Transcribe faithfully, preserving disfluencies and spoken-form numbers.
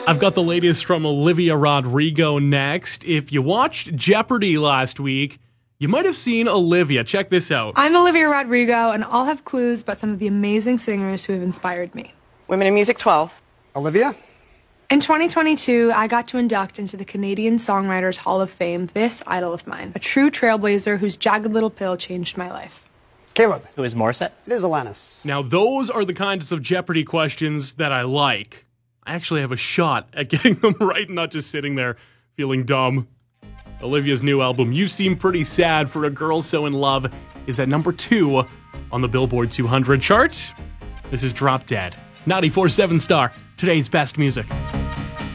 I've got the latest from Olivia Rodrigo next. If you watched Jeopardy last week, you might have seen Olivia. Check this out. I'm Olivia Rodrigo, and I'll have clues about some of the amazing singers who have inspired me. Women in Music twelve. Olivia? In twenty twenty-two, I got to induct into the Canadian Songwriters Hall of Fame this idol of mine, a true trailblazer whose jagged little pill changed my life. Caleb. Who is Morissette? It is Alanis. Now, those are the kinds of Jeopardy questions that I like. I actually have a shot at getting them right and not just sitting there feeling dumb. Olivia's new album, You Seem Pretty Sad for a Girl So in Love, is at number two on the Billboard two hundred chart. This is Drop Dead. ninety-four point seven Star, today's best music.